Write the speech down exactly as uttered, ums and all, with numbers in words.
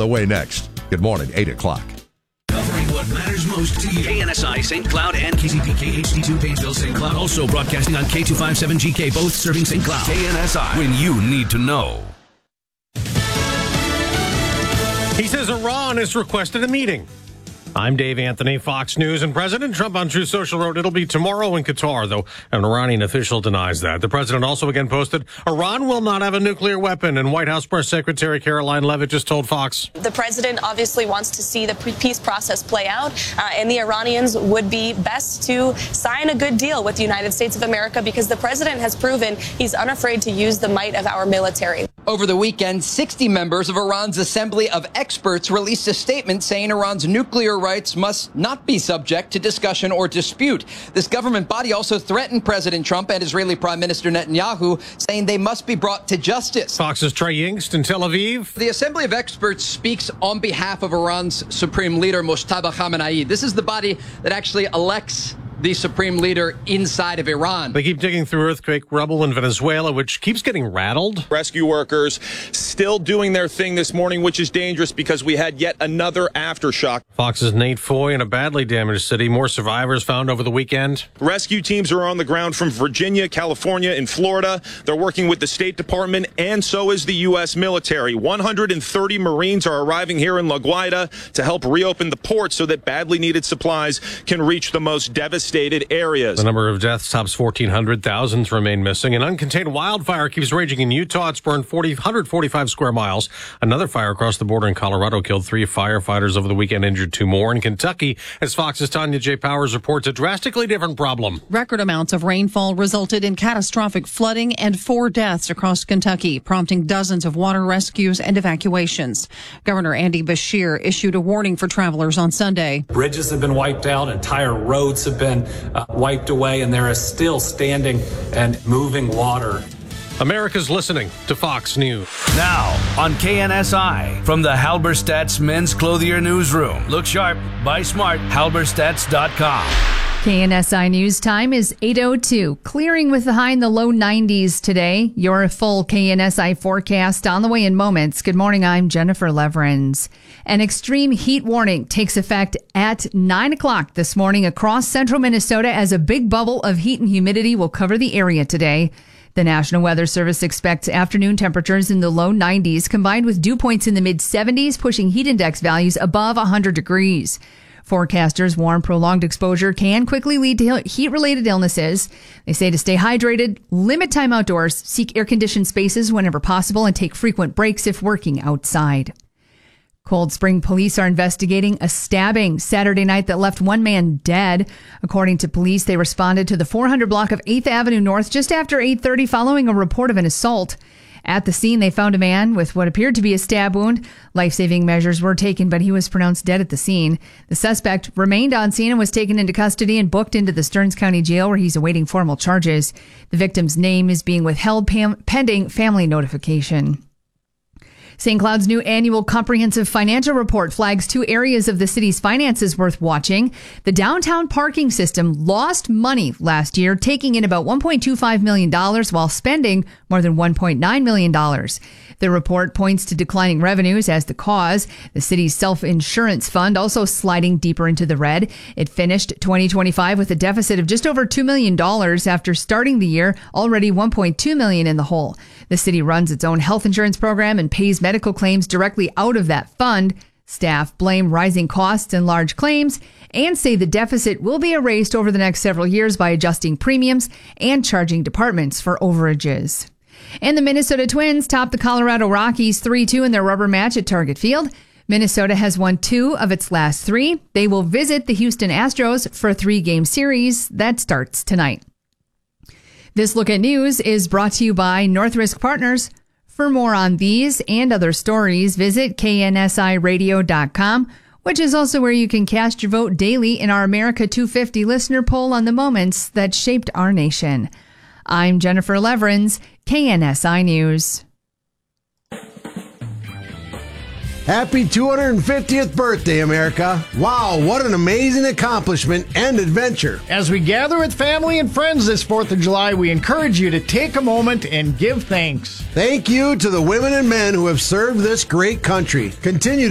the way next. Good morning, eight o'clock. Covering what matters most to you. K N S I, Saint Cloud, and K C P K H D two, Painesville, Saint Cloud. Also broadcasting on K two fifty-seven G K, both serving Saint Cloud. K N S I, when you need to know. He says Iran has requested a meeting. I'm Dave Anthony, Fox News, and President Trump on Truth Social wrote it'll be tomorrow in Qatar, though an Iranian official denies that. The president also again posted, Iran will not have a nuclear weapon, and White House Press Secretary Caroline Leavitt just told Fox. The president obviously wants to see the peace process play out, uh, and the Iranians would be best to sign a good deal with the United States of America because the president has proven he's unafraid to use the might of our military. Over the weekend, sixty members of Iran's Assembly of Experts released a statement saying Iran's nuclear rights must not be subject to discussion or dispute. This government body also threatened President Trump and Israeli Prime Minister Netanyahu, saying they must be brought to justice. Fox's Trey Yingst in Tel Aviv. The Assembly of Experts speaks on behalf of Iran's Supreme Leader, Mojtaba Khamenei. This is the body that actually elects the supreme leader inside of Iran. They keep digging through earthquake rubble in Venezuela, which keeps getting rattled. Rescue workers still doing their thing this morning, which is dangerous because we had yet another aftershock. Fox's Nate Foy in a badly damaged city. More survivors found over the weekend. Rescue teams are on the ground from Virginia, California, and Florida. They're working with the State Department, and so is the U S military. one hundred thirty Marines are arriving here in La Guaira to help reopen the port so that badly needed supplies can reach the most devastated areas. The number of deaths tops fourteen hundred. Thousands remain missing. An uncontained wildfire keeps raging in Utah. It's burned forty, one hundred forty-five square miles. Another fire across the border in Colorado killed three firefighters over the weekend, injured two more. In Kentucky, as Fox's Tanya J. Powers reports, a drastically different problem. Record amounts of rainfall resulted in catastrophic flooding and four deaths across Kentucky, prompting dozens of water rescues and evacuations. Governor Andy Beshear issued a warning for travelers on Sunday. Bridges have been wiped out. Entire roads have been Uh, wiped away, and there is still standing and moving water. America's listening to Fox News. Now on K N S I, from the Halberstadt's Men's Clothier Newsroom. Look sharp, buy smart, halberstadts dot com. K N S I News time is eight oh two. Clearing with the high in the low nineties today. Your full K N S I forecast on the way in moments. Good morning, I'm Jennifer Leverins. An extreme heat warning takes effect at nine o'clock this morning across central Minnesota as a big bubble of heat and humidity will cover the area today. The National Weather Service expects afternoon temperatures in the low nineties combined with dew points in the mid seventies, pushing heat index values above one hundred degrees. Forecasters warn prolonged exposure can quickly lead to heat-related illnesses. They say to stay hydrated, limit time outdoors, seek air-conditioned spaces whenever possible, and take frequent breaks if working outside. Cold Spring police are investigating a stabbing Saturday night that left one man dead. According to police, they responded to the four hundred block of eighth Avenue North just after eight thirty following a report of an assault. At the scene, they found a man with what appeared to be a stab wound. Life-saving measures were taken, but he was pronounced dead at the scene. The suspect remained on scene and was taken into custody and booked into the Stearns County Jail, where he's awaiting formal charges. The victim's name is being withheld pending family notification. Saint Cloud's new annual comprehensive financial report flags two areas of the city's finances worth watching. The downtown parking system lost money last year, taking in about one point two five million dollars while spending more than one point nine million dollars. The report points to declining revenues as the cause. The city's self-insurance fund also sliding deeper into the red. It finished twenty twenty-five with a deficit of just over two million dollars after starting the year already one point two million dollars in the hole. The city runs its own health insurance program and pays medical claims directly out of that fund. Staff blame rising costs and large claims and say the deficit will be erased over the next several years by adjusting premiums and charging departments for overages. And the Minnesota Twins topped the Colorado Rockies three two in their rubber match at Target Field. Minnesota has won two of its last three. They will visit the Houston Astros for a three-game series that starts tonight. This Look at News is brought to you by North Risk Partners. For more on these and other stories, visit K N S I radio dot com, which is also where you can cast your vote daily in our America two fifty listener poll on the moments that shaped our nation. I'm Jennifer Leverins, K N S I News. Happy two hundred fiftieth birthday, America. Wow, what an amazing accomplishment and adventure. As we gather with family and friends this fourth of July, we encourage you to take a moment and give thanks. Thank you to the women and men who have served this great country. Continue